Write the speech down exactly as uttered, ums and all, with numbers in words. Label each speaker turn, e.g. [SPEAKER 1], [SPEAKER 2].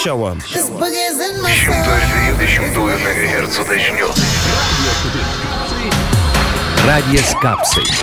[SPEAKER 1] Show.
[SPEAKER 2] Десятую десятую мегагерц уточню.
[SPEAKER 3] Радио с капсой.